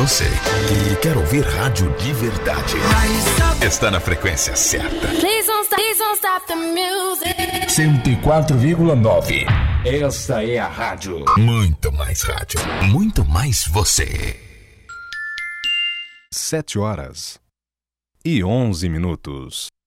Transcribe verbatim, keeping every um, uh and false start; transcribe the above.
você que quer ouvir rádio de verdade está na frequência certa. cento e quatro vírgula nove. Esta é a rádio. Muito mais rádio. Muito mais você. Sete horas e onze minutos.